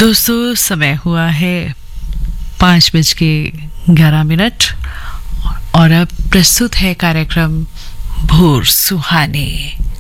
दोस्तों समय हुआ है 5:11 और अब प्रस्तुत है कार्यक्रम भोर सुहाने।